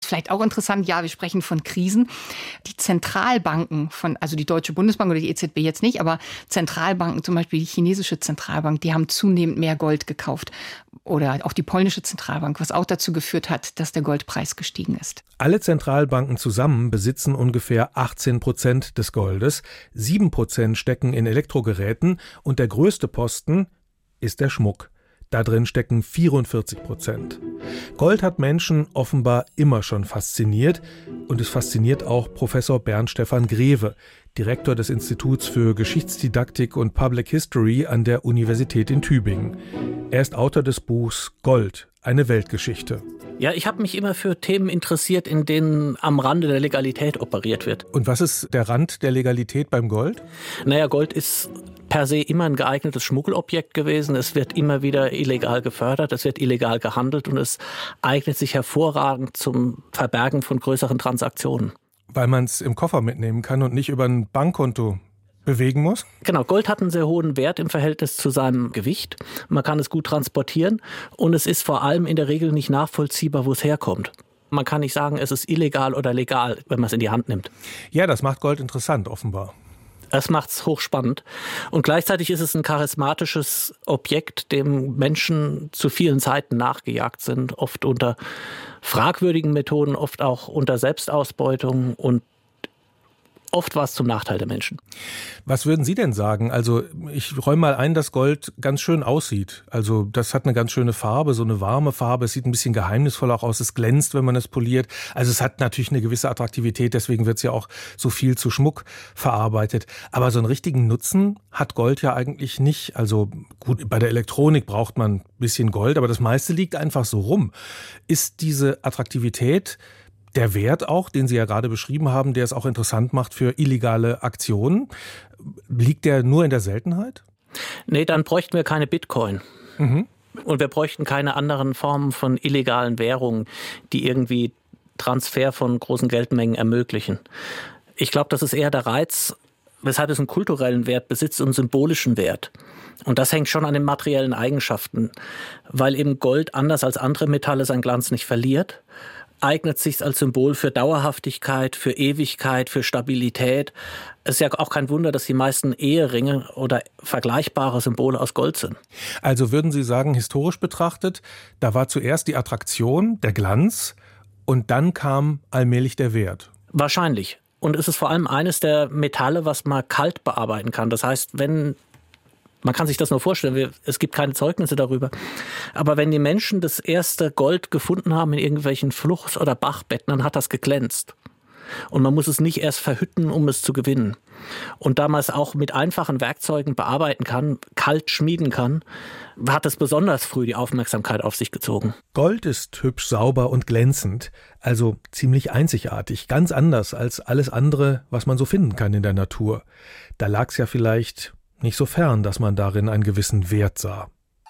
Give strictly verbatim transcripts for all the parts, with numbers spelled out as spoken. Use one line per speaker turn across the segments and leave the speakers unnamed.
vielleicht auch interessant, ja, wir sprechen von Krisen. Die Zentralbanken von, also die Deutsche Bundesbank oder die E Z B jetzt nicht, aber Zentralbanken, zum Beispiel die chinesische Zentralbank, die haben zunehmend mehr Gold gekauft. Oder auch die polnische Zentralbank, was auch dazu geführt hat, dass der Goldpreis gestiegen ist.
Alle Zentralbanken zusammen besitzen ungefähr achtzehn Prozent des Goldes. sieben Prozent stecken in Elektrogeräten und der größte Posten ist der Schmuck. Da drin stecken vierundvierzig Prozent. Gold hat Menschen offenbar immer schon fasziniert und es fasziniert auch Professor Bernd Stefan Greve, Direktor des Instituts für Geschichtsdidaktik und Public History an der Universität in Tübingen. Er ist Autor des Buchs Gold, eine Weltgeschichte.
Ja, ich habe mich immer für Themen interessiert, in denen am Rande der Legalität operiert wird.
Und was ist der Rand der Legalität beim Gold?
Naja, Gold ist per se immer ein geeignetes Schmuggelobjekt gewesen. Es wird immer wieder illegal gefördert, es wird illegal gehandelt und es eignet sich hervorragend zum Verbergen von größeren Transaktionen.
Weil man es im Koffer mitnehmen kann und nicht über ein Bankkonto bewegen muss?
Genau, Gold hat einen sehr hohen Wert im Verhältnis zu seinem Gewicht. Man kann es gut transportieren und es ist vor allem in der Regel nicht nachvollziehbar, wo es herkommt. Man kann nicht sagen, es ist illegal oder legal, wenn man es in die Hand nimmt.
Ja, das macht Gold interessant, offenbar.
Das macht es hochspannend. Und gleichzeitig ist es ein charismatisches Objekt, dem Menschen zu vielen Zeiten nachgejagt sind, oft unter fragwürdigen Methoden, oft auch unter Selbstausbeutung und oft war es zum Nachteil der Menschen.
Was würden Sie denn sagen? Also ich räume mal ein, dass Gold ganz schön aussieht. Also das hat eine ganz schöne Farbe, so eine warme Farbe. Es sieht ein bisschen geheimnisvoll auch aus. Es glänzt, wenn man es poliert. Also es hat natürlich eine gewisse Attraktivität. Deswegen wird es ja auch so viel zu Schmuck verarbeitet. Aber so einen richtigen Nutzen hat Gold ja eigentlich nicht. Also gut, bei der Elektronik braucht man ein bisschen Gold, aber das meiste liegt einfach so rum. Ist diese Attraktivität der Wert auch, den Sie ja gerade beschrieben haben, der es auch interessant macht für illegale Aktionen, liegt der nur in der Seltenheit?
Nee, dann bräuchten wir keine Bitcoin. Mhm. Und wir bräuchten keine anderen Formen von illegalen Währungen, die irgendwie Transfer von großen Geldmengen ermöglichen. Ich glaube, das ist eher der Reiz, weshalb es einen kulturellen Wert besitzt und einen symbolischen Wert. Und das hängt schon an den materiellen Eigenschaften, weil eben Gold anders als andere Metalle seinen Glanz nicht verliert, eignet sich als Symbol für Dauerhaftigkeit, für Ewigkeit, für Stabilität. Es ist ja auch kein Wunder, dass die meisten Eheringe oder vergleichbare Symbole aus Gold sind.
Also würden Sie sagen, historisch betrachtet, da war zuerst die Attraktion, der Glanz und dann kam allmählich der Wert?
Wahrscheinlich. Und es ist vor allem eines der Metalle, was man kalt bearbeiten kann. Das heißt, wenn man kann sich das nur vorstellen, es gibt keine Zeugnisse darüber. Aber wenn die Menschen das erste Gold gefunden haben in irgendwelchen Fluss- oder Bachbetten, dann hat das geglänzt. Und man muss es nicht erst verhütten, um es zu gewinnen. Und da man es auch mit einfachen Werkzeugen bearbeiten kann, kalt schmieden kann, hat es besonders früh die Aufmerksamkeit auf sich gezogen.
Gold ist hübsch, sauber und glänzend, also ziemlich einzigartig, ganz anders als alles andere, was man so finden kann in der Natur. Da lag es ja vielleicht nicht so fern, dass man darin einen gewissen Wert sah.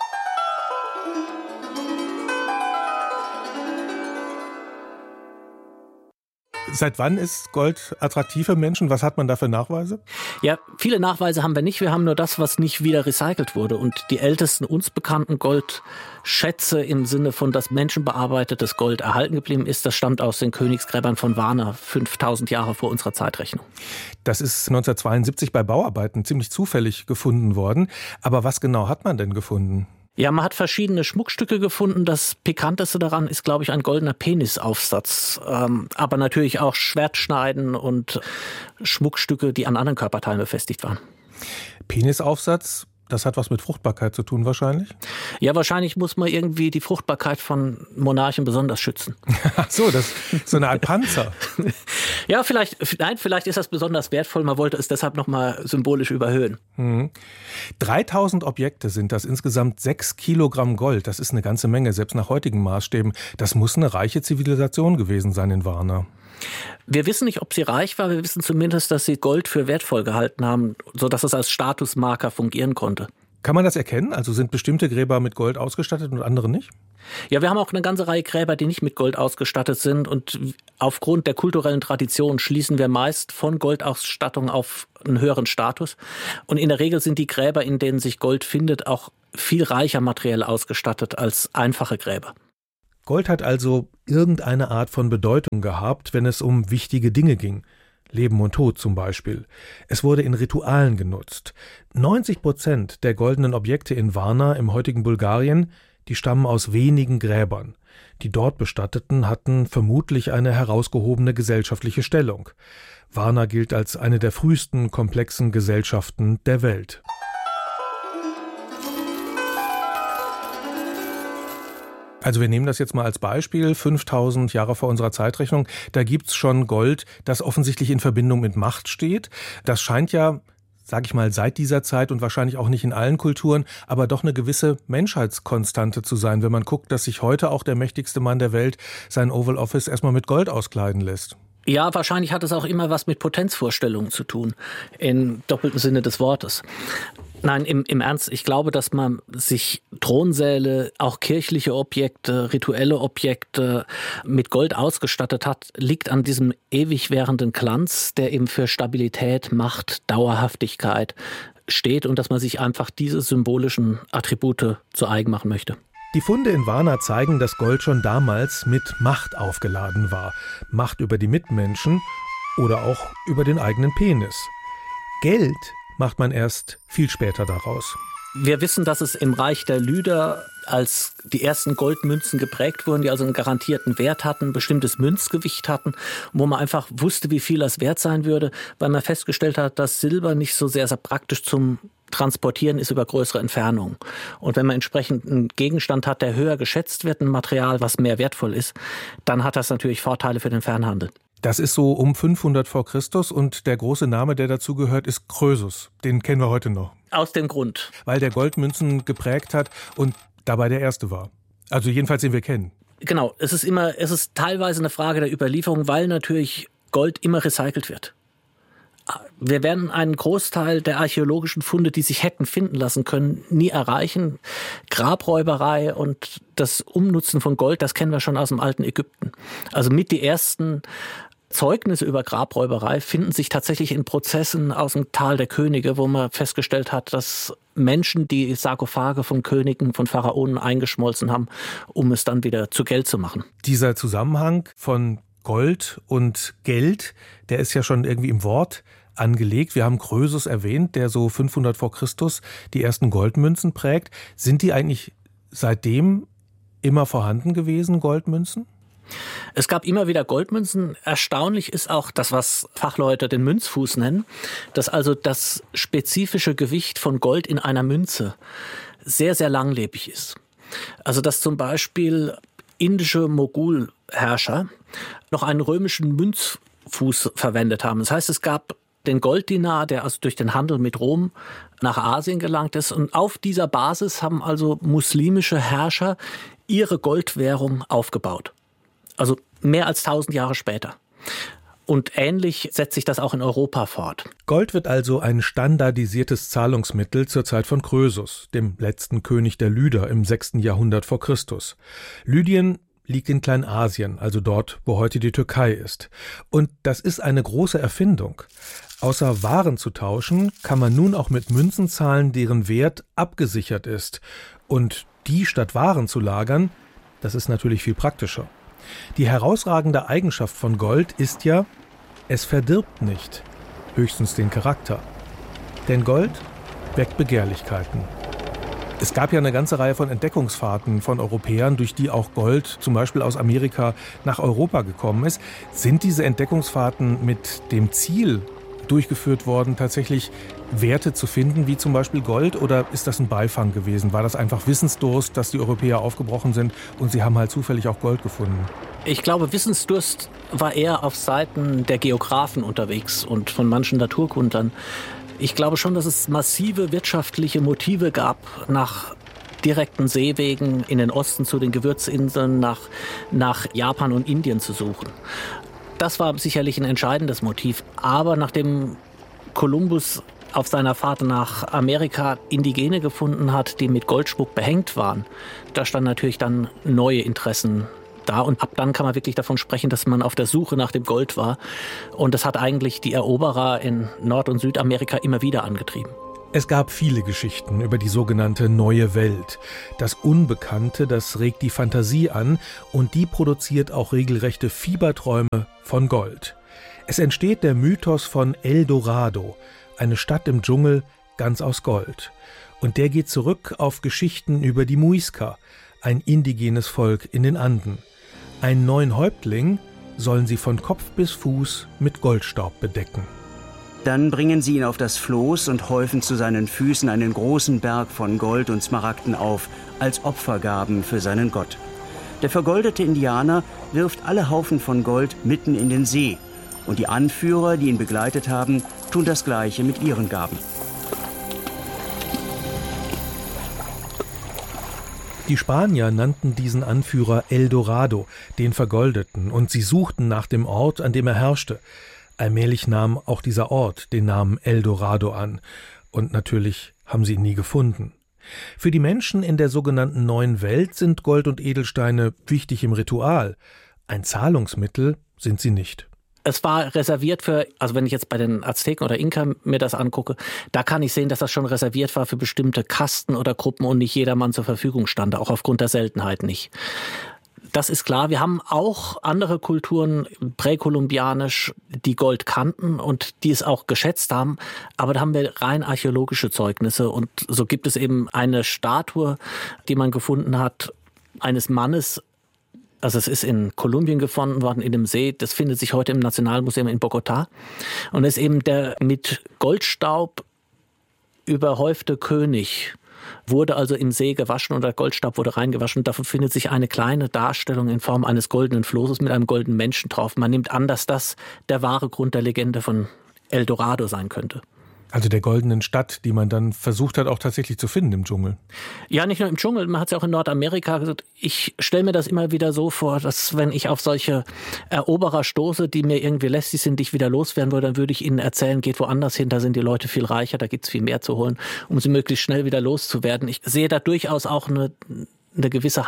Seit wann ist Gold attraktiv für Menschen? Was hat man da für Nachweise?
Ja, viele Nachweise haben wir nicht. Wir haben nur das, was nicht wieder recycelt wurde. Und die ältesten uns bekannten Goldschätze im Sinne von, dass menschenbearbeitetes Gold erhalten geblieben ist, das stammt aus den Königsgräbern von Varna, fünftausend Jahre vor unserer Zeitrechnung.
Das ist neunzehnhundertzweiundsiebzig bei Bauarbeiten ziemlich zufällig gefunden worden. Aber was genau hat man denn gefunden?
Ja, man hat verschiedene Schmuckstücke gefunden. Das Pikanteste daran ist, glaube ich, ein goldener Penisaufsatz. Ähm, aber natürlich auch Schwertschneiden und Schmuckstücke, die an anderen Körperteilen befestigt waren.
Penisaufsatz, das hat was mit Fruchtbarkeit zu tun wahrscheinlich?
Ja, wahrscheinlich muss man irgendwie die Fruchtbarkeit von Monarchen besonders schützen.
Ach so, das ist so eine Art Panzer.
Ja, vielleicht, nein, vielleicht ist das besonders wertvoll. Man wollte es deshalb nochmal symbolisch überhöhen.
Mhm. dreitausend Objekte sind das, insgesamt sechs Kilogramm Gold. Das ist eine ganze Menge, selbst nach heutigen Maßstäben. Das muss eine reiche Zivilisation gewesen sein in Varna.
Wir wissen nicht, ob sie reich war. Wir wissen zumindest, dass sie Gold für wertvoll gehalten haben, sodass es als Statusmarker fungieren konnte.
Kann man das erkennen? Also sind bestimmte Gräber mit Gold ausgestattet und andere nicht?
Ja, wir haben auch eine ganze Reihe Gräber, die nicht mit Gold ausgestattet sind. Und aufgrund der kulturellen Tradition schließen wir meist von Goldausstattung auf einen höheren Status. Und in der Regel sind die Gräber, in denen sich Gold findet, auch viel reicher materiell ausgestattet als einfache Gräber.
Gold hat also irgendeine Art von Bedeutung gehabt, wenn es um wichtige Dinge ging. Leben und Tod zum Beispiel. Es wurde in Ritualen genutzt. neunzig Prozent der goldenen Objekte in Varna im heutigen Bulgarien, die stammen aus wenigen Gräbern. Die dort Bestatteten hatten vermutlich eine herausgehobene gesellschaftliche Stellung. Varna gilt als eine der frühesten komplexen Gesellschaften der Welt. Also wir nehmen das jetzt mal als Beispiel, fünftausend Jahre vor unserer Zeitrechnung, da gibt's schon Gold, das offensichtlich in Verbindung mit Macht steht. Das scheint ja, sag ich mal, seit dieser Zeit und wahrscheinlich auch nicht in allen Kulturen, aber doch eine gewisse Menschheitskonstante zu sein, wenn man guckt, dass sich heute auch der mächtigste Mann der Welt sein Oval Office erstmal mit Gold auskleiden lässt.
Ja, wahrscheinlich hat es auch immer was mit Potenzvorstellungen zu tun, im doppelten Sinne des Wortes. Nein, im, im Ernst, ich glaube, dass man sich Thronsäle, auch kirchliche Objekte, rituelle Objekte mit Gold ausgestattet hat, liegt an diesem ewig währenden Glanz, der eben für Stabilität, Macht, Dauerhaftigkeit steht und dass man sich einfach diese symbolischen Attribute zu eigen machen möchte.
Die Funde in Varna zeigen, dass Gold schon damals mit Macht aufgeladen war. Macht über die Mitmenschen oder auch über den eigenen Penis. Geld macht man erst viel später daraus.
Wir wissen, dass es im Reich der Lyder, als die ersten Goldmünzen geprägt wurden, die also einen garantierten Wert hatten, ein bestimmtes Münzgewicht hatten, wo man einfach wusste, wie viel das wert sein würde, weil man festgestellt hat, dass Silber nicht so sehr, sehr praktisch zum Transportieren ist über größere Entfernungen. Und wenn man entsprechend einen Gegenstand hat, der höher geschätzt wird, ein Material, was mehr wertvoll ist, dann hat das natürlich Vorteile für den Fernhandel.
Das ist so um fünfhundert vor Christus und der große Name, der dazugehört, ist Krösus. Den kennen wir heute noch.
Aus dem Grund.
Weil der Goldmünzen geprägt hat und dabei der Erste war. Also jedenfalls, den wir kennen.
Genau, es ist immer, es ist teilweise eine Frage der Überlieferung, weil natürlich Gold immer recycelt wird. Wir werden einen Großteil der archäologischen Funde, die sich hätten finden lassen können, nie erreichen. Grabräuberei und das Umnutzen von Gold, das kennen wir schon aus dem alten Ägypten. Also mit die ersten Zeugnisse über Grabräuberei finden sich tatsächlich in Prozessen aus dem Tal der Könige, wo man festgestellt hat, dass Menschen die Sarkophage von Königen, von Pharaonen eingeschmolzen haben, um es dann wieder zu Geld zu machen.
Dieser Zusammenhang von Gold und Geld, der ist ja schon irgendwie im Wort angelegt. Wir haben Krösus erwähnt, der so fünfhundert vor Christus die ersten Goldmünzen prägt. Sind die eigentlich seitdem immer vorhanden gewesen, Goldmünzen?
Es gab immer wieder Goldmünzen. Erstaunlich ist auch das, was Fachleute den Münzfuß nennen, dass also das spezifische Gewicht von Gold in einer Münze sehr, sehr langlebig ist. Also dass zum Beispiel indische Mogulherrscher noch einen römischen Münzfuß verwendet haben. Das heißt, es gab den Golddinar, der also durch den Handel mit Rom nach Asien gelangt ist. Und auf dieser Basis haben also muslimische Herrscher ihre Goldwährung aufgebaut. Also mehr als tausend Jahre später. Und ähnlich setzt sich das auch in Europa fort.
Gold wird also ein standardisiertes Zahlungsmittel zur Zeit von Krösus, dem letzten König der Lyder im sechsten Jahrhundert vor Christus. Lydien liegt in Kleinasien, also dort, wo heute die Türkei ist. Und das ist eine große Erfindung. Außer Waren zu tauschen, kann man nun auch mit Münzen zahlen, deren Wert abgesichert ist. Und die statt Waren zu lagern, das ist natürlich viel praktischer. Die herausragende Eigenschaft von Gold ist ja, es verdirbt nicht, höchstens den Charakter. Denn Gold weckt Begehrlichkeiten. Es gab ja eine ganze Reihe von Entdeckungsfahrten von Europäern, durch die auch Gold zum Beispiel aus Amerika nach Europa gekommen ist. Sind diese Entdeckungsfahrten mit dem Ziel durchgeführt worden, tatsächlich Werte zu finden, wie zum Beispiel Gold, oder ist das ein Beifang gewesen? War das einfach Wissensdurst, dass die Europäer aufgebrochen sind und sie haben halt zufällig auch Gold gefunden?
Ich glaube, Wissensdurst war eher auf Seiten der Geografen unterwegs und von manchen Naturkundlern. Ich glaube schon, dass es massive wirtschaftliche Motive gab, nach direkten Seewegen in den Osten zu den Gewürzinseln, nach, nach Japan und Indien zu suchen. Das war sicherlich ein entscheidendes Motiv. Aber nachdem Kolumbus auf seiner Fahrt nach Amerika Indigene gefunden hat, die mit Goldschmuck behängt waren, da standen natürlich dann neue Interessen da. Und ab dann kann man wirklich davon sprechen, dass man auf der Suche nach dem Gold war. Und das hat eigentlich die Eroberer in Nord- und Südamerika immer wieder angetrieben.
Es gab viele Geschichten über die sogenannte Neue Welt. Das Unbekannte, das regt die Fantasie an und die produziert auch regelrechte Fieberträume von Gold. Es entsteht der Mythos von El Dorado, eine Stadt im Dschungel ganz aus Gold. Und der geht zurück auf Geschichten über die Muisca, ein indigenes Volk in den Anden. Einen neuen Häuptling sollen sie von Kopf bis Fuß mit Goldstaub bedecken.
Dann bringen sie ihn auf das Floß und häufen zu seinen Füßen einen großen Berg von Gold und Smaragden auf, als Opfergaben für seinen Gott. Der vergoldete Indianer wirft alle Haufen von Gold mitten in den See. Und die Anführer, die ihn begleitet haben, tun das Gleiche mit ihren Gaben.
Die Spanier nannten diesen Anführer El Dorado, den Vergoldeten, und sie suchten nach dem Ort, an dem er herrschte. Allmählich nahm auch dieser Ort den Namen El Dorado an. Und natürlich haben sie ihn nie gefunden. Für die Menschen in der sogenannten Neuen Welt sind Gold und Edelsteine wichtig im Ritual. Ein Zahlungsmittel sind sie nicht.
Es war reserviert für, also wenn ich jetzt bei den Azteken oder Inka mir das angucke, da kann ich sehen, dass das schon reserviert war für bestimmte Kasten oder Gruppen und nicht jedermann zur Verfügung stand, auch aufgrund der Seltenheit nicht. Das ist klar. Wir haben auch andere Kulturen, präkolumbianisch, die Gold kannten und die es auch geschätzt haben. Aber da haben wir rein archäologische Zeugnisse. Und so gibt es eben eine Statue, die man gefunden hat, eines Mannes. Also es ist in Kolumbien gefunden worden, in dem See. Das findet sich heute im Nationalmuseum in Bogotá. Und es ist eben der mit Goldstaub überhäufte König. Wurde also im See gewaschen und der Goldstaub wurde reingewaschen. Davon findet sich eine kleine Darstellung in Form eines goldenen Flosses mit einem goldenen Menschen drauf. Man nimmt an, dass das der wahre Grund der Legende von El Dorado sein könnte.
Also der goldenen Stadt, die man dann versucht hat, auch tatsächlich zu finden im Dschungel.
Ja, nicht nur im Dschungel, man hat es ja auch in Nordamerika gesagt. Ich stelle mir das immer wieder so vor, dass wenn ich auf solche Eroberer stoße, die mir irgendwie lästig sind, die ich wieder loswerden würde, dann würde ich ihnen erzählen, geht woanders hin, da sind die Leute viel reicher, da gibt es viel mehr zu holen, um sie möglichst schnell wieder loszuwerden. Ich sehe da durchaus auch eine, eine gewisse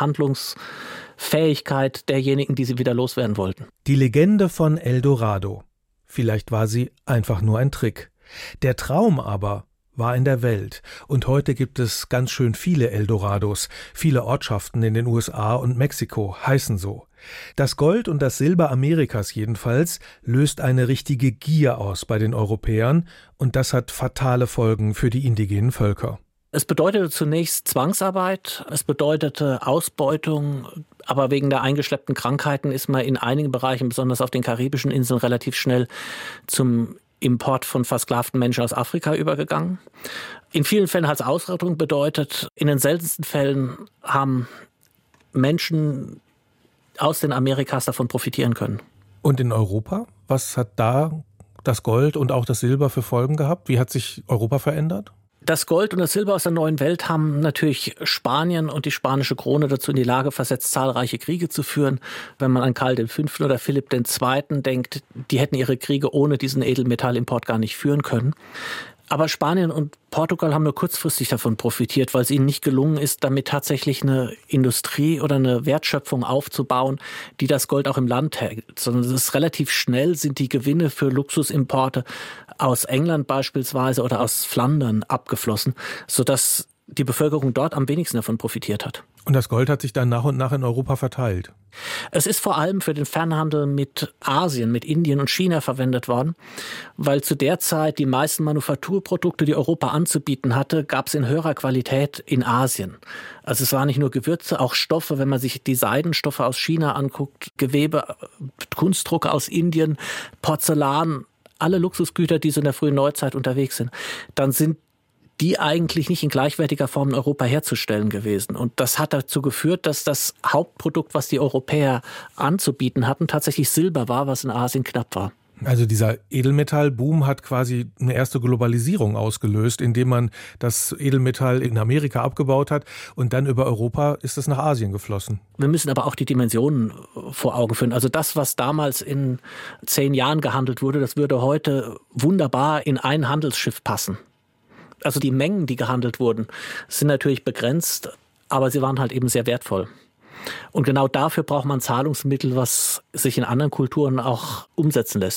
Handlungsfähigkeit derjenigen, die sie wieder loswerden wollten.
Die Legende von El Dorado. Vielleicht war sie einfach nur ein Trick. Der Traum aber war in der Welt und heute gibt es ganz schön viele Eldorados. Viele Ortschaften in den U S A und Mexiko heißen so. Das Gold und das Silber Amerikas jedenfalls löst eine richtige Gier aus bei den Europäern und das hat fatale Folgen für die indigenen Völker.
Es bedeutete zunächst Zwangsarbeit, es bedeutete Ausbeutung, aber wegen der eingeschleppten Krankheiten ist man in einigen Bereichen, besonders auf den karibischen Inseln, relativ schnell zum Import von versklavten Menschen aus Afrika übergegangen. In vielen Fällen hat es Ausrottung bedeutet. In den seltensten Fällen haben Menschen aus den Amerikas davon profitieren können.
Und in Europa? Was hat da das Gold und auch das Silber für Folgen gehabt? Wie hat sich Europa verändert?
Das Gold und das Silber aus der Neuen Welt haben natürlich Spanien und die spanische Krone dazu in die Lage versetzt, zahlreiche Kriege zu führen. Wenn man an Karl der Fünfte oder Philipp der Zweite denkt, die hätten ihre Kriege ohne diesen Edelmetallimport gar nicht führen können. Aber Spanien und Portugal haben nur kurzfristig davon profitiert, weil es ihnen nicht gelungen ist, damit tatsächlich eine Industrie oder eine Wertschöpfung aufzubauen, die das Gold auch im Land hält. Sondern es ist relativ schnell, sind die Gewinne für Luxusimporte aus England beispielsweise oder aus Flandern abgeflossen, sodass die Bevölkerung dort am wenigsten davon profitiert hat.
Und das Gold hat sich dann nach und nach in Europa verteilt?
Es ist vor allem für den Fernhandel mit Asien, mit Indien und China verwendet worden, weil zu der Zeit die meisten Manufakturprodukte, die Europa anzubieten hatte, gab es in höherer Qualität in Asien. Also es waren nicht nur Gewürze, auch Stoffe, wenn man sich die Seidenstoffe aus China anguckt, Gewebe, Kunstdrucke aus Indien, Porzellan, alle Luxusgüter, die so in der frühen Neuzeit unterwegs sind, dann sind die eigentlich nicht in gleichwertiger Form in Europa herzustellen gewesen. Und das hat dazu geführt, dass das Hauptprodukt, was die Europäer anzubieten hatten, tatsächlich Silber war, was in Asien knapp war.
Also dieser Edelmetallboom hat quasi eine erste Globalisierung ausgelöst, indem man das Edelmetall in Amerika abgebaut hat und dann über Europa ist es nach Asien geflossen.
Wir müssen aber auch die Dimensionen vor Augen führen. Also das, was damals in zehn Jahren gehandelt wurde, das würde heute wunderbar in ein Handelsschiff passen. Also die Mengen, die gehandelt wurden, sind natürlich begrenzt, aber sie waren halt eben sehr wertvoll. Und genau dafür braucht man Zahlungsmittel, was sich in anderen Kulturen auch umsetzen lässt.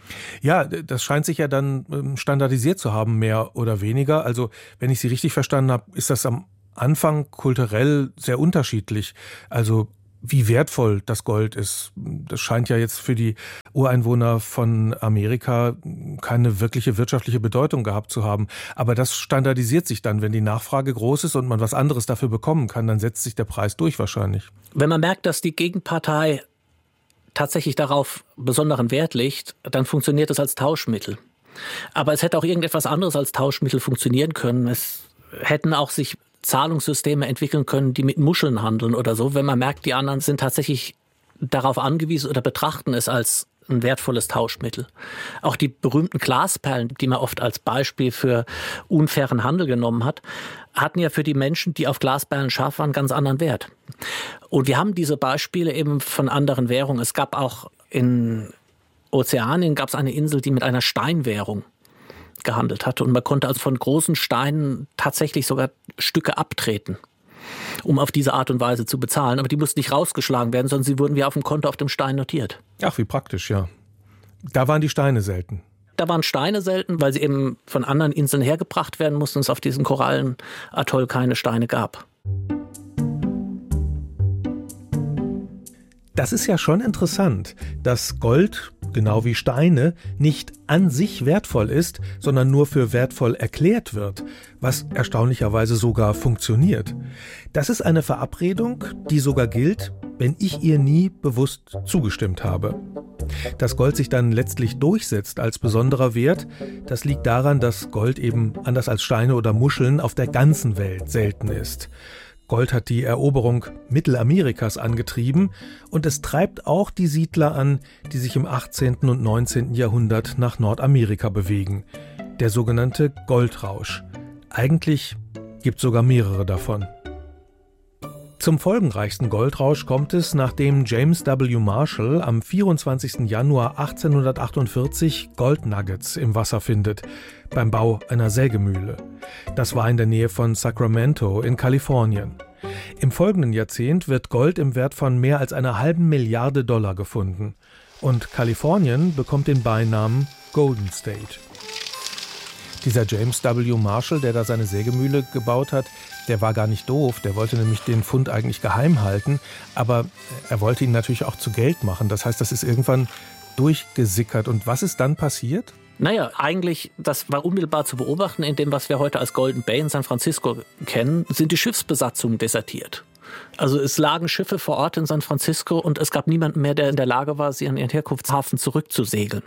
Ja, das scheint sich ja dann standardisiert zu haben, mehr oder weniger. Also wenn ich Sie richtig verstanden habe, ist das am Anfang kulturell sehr unterschiedlich. Also wie wertvoll das Gold ist, das scheint ja jetzt für die Ureinwohner von Amerika keine wirkliche wirtschaftliche Bedeutung gehabt zu haben. Aber das standardisiert sich dann, wenn die Nachfrage groß ist und man was anderes dafür bekommen kann, dann setzt sich der Preis durch wahrscheinlich.
Wenn man merkt, dass die Gegenpartei tatsächlich darauf besonderen Wert legt, dann funktioniert es als Tauschmittel. Aber es hätte auch irgendetwas anderes als Tauschmittel funktionieren können. Es hätten auch sich Zahlungssysteme entwickeln können, die mit Muscheln handeln oder so, wenn man merkt, die anderen sind tatsächlich darauf angewiesen oder betrachten es als ein wertvolles Tauschmittel. Auch die berühmten Glasperlen, die man oft als Beispiel für unfairen Handel genommen hat, hatten ja für die Menschen, die auf Glasperlen scharf waren, ganz anderen Wert. Und wir haben diese Beispiele eben von anderen Währungen. Es gab auch in Ozeanien gab es eine Insel, die mit einer Steinwährung gehandelt hatte. Und man konnte also von großen Steinen tatsächlich sogar Stücke abtreten, um auf diese Art und Weise zu bezahlen. Aber die mussten nicht rausgeschlagen werden, sondern sie wurden wie auf dem Konto auf dem Stein notiert.
Ach, wie praktisch, ja. Da waren die Steine selten.
Da waren Steine selten, weil sie eben von anderen Inseln hergebracht werden mussten und es auf diesem Korallenatoll keine Steine gab.
Das ist ja schon interessant, dass Gold, genau wie Steine, nicht an sich wertvoll ist, sondern nur für wertvoll erklärt wird, was erstaunlicherweise sogar funktioniert. Das ist eine Verabredung, die sogar gilt, wenn ich ihr nie bewusst zugestimmt habe. Dass Gold sich dann letztlich durchsetzt als besonderer Wert, das liegt daran, dass Gold eben anders als Steine oder Muscheln auf der ganzen Welt selten ist. Gold hat die Eroberung Mittelamerikas angetrieben und es treibt auch die Siedler an, die sich im achtzehnten und neunzehnten Jahrhundert nach Nordamerika bewegen. Der sogenannte Goldrausch. Eigentlich gibt es sogar mehrere davon. Zum folgenreichsten Goldrausch kommt es, nachdem James W. Marshall am vierundzwanzigsten Januar achtzehnhundertachtundvierzig Goldnuggets im Wasser findet, beim Bau einer Sägemühle. Das war in der Nähe von Sacramento in Kalifornien. Im folgenden Jahrzehnt wird Gold im Wert von mehr als einer halben Milliarde Dollar gefunden. Und Kalifornien bekommt den Beinamen Golden State. Dieser James W. Marshall, der da seine Sägemühle gebaut hat, der war gar nicht doof, der wollte nämlich den Fund eigentlich geheim halten, aber er wollte ihn natürlich auch zu Geld machen. Das heißt, das ist irgendwann durchgesickert. Und was ist dann passiert?
Naja, eigentlich, das war unmittelbar zu beobachten, in dem, was wir heute als Golden Bay in San Francisco kennen, sind die Schiffsbesatzungen desertiert. Also es lagen Schiffe vor Ort in San Francisco und es gab niemanden mehr, der in der Lage war, sie an ihren Herkunftshafen zurückzusegeln.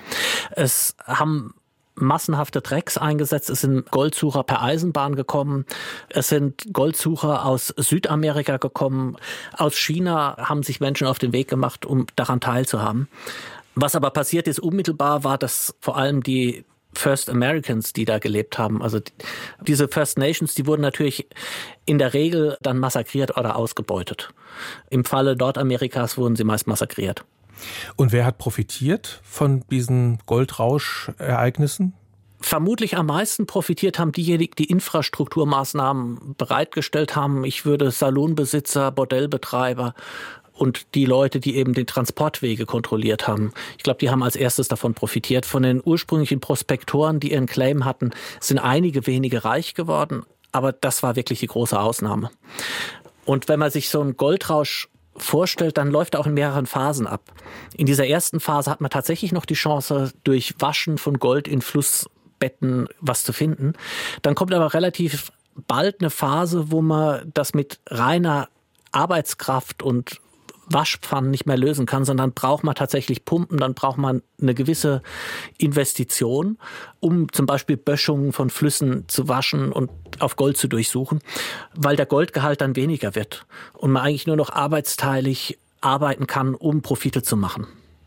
Es haben massenhafte Drecks eingesetzt. Es sind Goldsucher per Eisenbahn gekommen. Es sind Goldsucher aus Südamerika gekommen. Aus China haben sich Menschen auf den Weg gemacht, um daran teilzuhaben. Was aber passiert ist unmittelbar, war, dass vor allem die First Americans, die da gelebt haben, also diese First Nations, die wurden natürlich in der Regel dann massakriert oder ausgebeutet. Im Falle Nordamerikas wurden sie meist massakriert.
Und wer hat profitiert von diesen Goldrauschereignissen?
Vermutlich am meisten profitiert haben diejenigen, die Infrastrukturmaßnahmen bereitgestellt haben. Ich würde Salonbesitzer, Bordellbetreiber und die Leute, die eben die Transportwege kontrolliert haben. Ich glaube, die haben als erstes davon profitiert. Von den ursprünglichen Prospektoren, die ihren Claim hatten, sind einige wenige reich geworden. Aber das war wirklich die große Ausnahme. Und wenn man sich so einen Goldrausch vorstellt, dann läuft er auch in mehreren Phasen ab. In dieser ersten Phase hat man tatsächlich noch die Chance, durch Waschen von Gold in Flussbetten was zu finden. Dann kommt aber relativ bald eine Phase, wo man das mit reiner Arbeitskraft und Waschpfannen nicht mehr lösen kann, sondern braucht man tatsächlich Pumpen, dann braucht man eine gewisse Investition, um zum Beispiel Böschungen von Flüssen zu waschen und auf Gold zu durchsuchen, weil der Goldgehalt dann weniger wird und man eigentlich nur noch arbeitsteilig arbeiten kann, um Profite zu machen.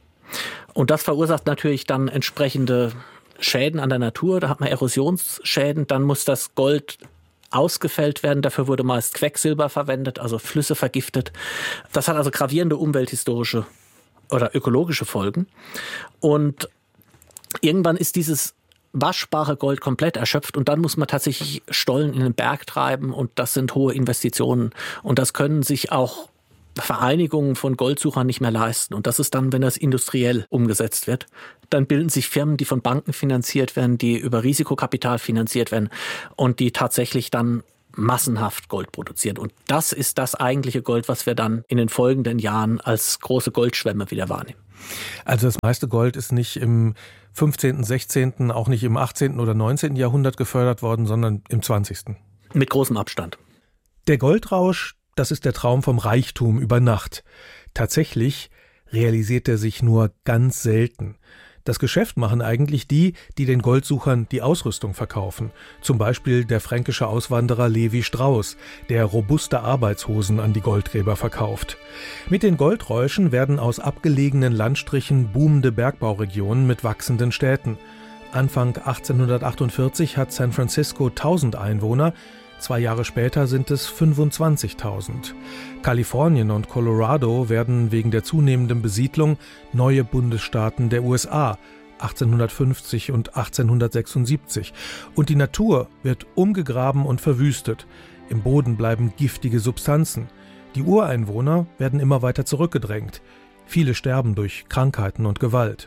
Und das verursacht natürlich dann entsprechende Schäden an der Natur, da hat man Erosionsschäden, dann muss das Gold ausgefällt werden. Dafür wurde meist Quecksilber verwendet, also Flüsse vergiftet. Das hat also gravierende umwelthistorische oder ökologische Folgen. Und irgendwann ist dieses waschbare Gold komplett erschöpft und dann muss man tatsächlich Stollen in den Berg treiben und das sind hohe Investitionen. Und das können sich auch Vereinigungen von Goldsuchern nicht mehr leisten. Und das ist dann, wenn das industriell umgesetzt wird. Dann bilden sich Firmen, die von Banken finanziert werden, die über Risikokapital finanziert werden und die tatsächlich dann massenhaft Gold produzieren. Und das ist das eigentliche Gold, was wir dann in den folgenden Jahren als große Goldschwemme wieder wahrnehmen.
Also das meiste Gold ist nicht im fünfzehnten, sechzehnten, auch nicht im achtzehnten oder neunzehnten Jahrhundert gefördert worden, sondern im zwanzigsten
Mit großem Abstand.
Der Goldrausch, das ist der Traum vom Reichtum über Nacht. Tatsächlich realisiert er sich nur ganz selten. Das Geschäft machen eigentlich die, die den Goldsuchern die Ausrüstung verkaufen. Zum Beispiel der fränkische Auswanderer Levi Strauss, der robuste Arbeitshosen an die Goldgräber verkauft. Mit den Goldräuschen werden aus abgelegenen Landstrichen boomende Bergbauregionen mit wachsenden Städten. Anfang achtzehnhundertachtundvierzig hat San Francisco tausend Einwohner, zwei Jahre später sind es fünfundzwanzigtausend. Kalifornien und Colorado werden wegen der zunehmenden Besiedlung neue Bundesstaaten der U S A, achtzehnhundertfünfzig und achtzehnhundertsechsundsiebzig. Und die Natur wird umgegraben und verwüstet. Im Boden bleiben giftige Substanzen. Die Ureinwohner werden immer weiter zurückgedrängt. Viele sterben durch Krankheiten und Gewalt.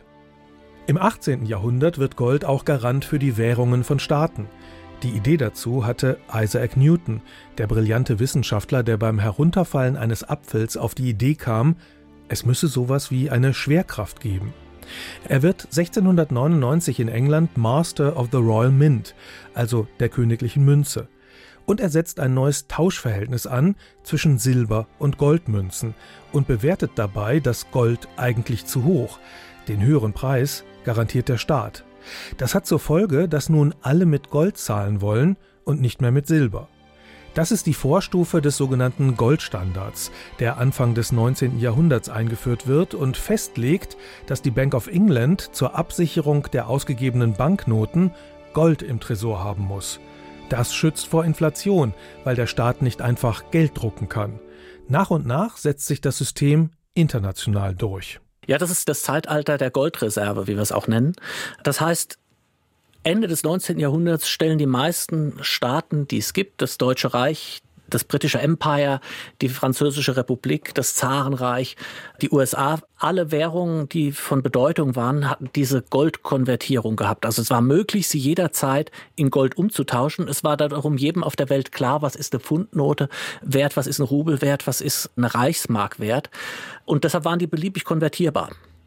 Im achtzehnten Jahrhundert wird Gold auch Garant für die Währungen von Staaten. Die Idee dazu hatte Isaac Newton, der brillante Wissenschaftler, der beim Herunterfallen eines Apfels auf die Idee kam, es müsse sowas wie eine Schwerkraft geben. Er wird sechzehnhundertneunundneunzig in England Master of the Royal Mint, also der königlichen Münze. Und er setzt ein neues Tauschverhältnis an zwischen Silber- und Goldmünzen und bewertet dabei das Gold eigentlich zu hoch. Den höheren Preis garantiert der Staat. Das hat zur Folge, dass nun alle mit Gold zahlen wollen und nicht mehr mit Silber. Das ist die Vorstufe des sogenannten Goldstandards, der Anfang des neunzehnten Jahrhunderts eingeführt wird und festlegt, dass die Bank of England zur Absicherung der ausgegebenen Banknoten Gold im Tresor haben muss. Das schützt vor Inflation, weil der Staat nicht einfach Geld drucken kann. Nach und nach setzt sich das System international durch.
Ja, das ist das Zeitalter der Goldreserve, wie wir es auch nennen. Das heißt, Ende des neunzehnten Jahrhunderts stellen die meisten Staaten, die es gibt, das Deutsche Reich, das britische Empire, die Französische Republik, das Zarenreich, die U S A, alle Währungen, die von Bedeutung waren, hatten diese Goldkonvertierung gehabt. Also es war möglich, sie jederzeit in Gold umzutauschen. Es war darum jedem auf der Welt klar, was ist eine Pfundnote wert, was ist ein Rubel wert, was ist eine Reichsmark wert. Und deshalb waren die beliebig konvertierbar.